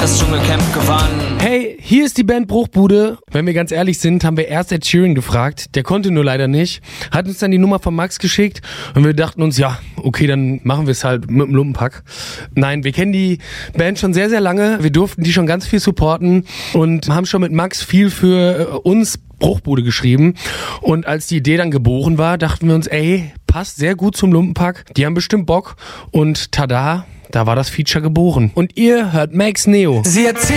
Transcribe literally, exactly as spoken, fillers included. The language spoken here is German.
das Dschungelcamp gewann. Hey, hier ist die Band Bruchbude. Wenn wir ganz ehrlich sind, haben wir erst Ed Sheeran gefragt. Der konnte nur leider nicht. Hat uns dann die Nummer von Max geschickt und wir dachten uns, ja, okay, dann machen wir es halt mit dem Lumpenpack. Nein, wir kennen die Band schon sehr, sehr lange. Wir durften die schon ganz viel supporten und haben schon mit Max viel für uns Bruchbude geschrieben. Und als die Idee dann geboren war, dachten wir uns, ey, passt sehr gut zum Lumpenpack. Die haben bestimmt Bock. Und tada, da war das Feature geboren. Und ihr hört Max Neo. Sie erzählt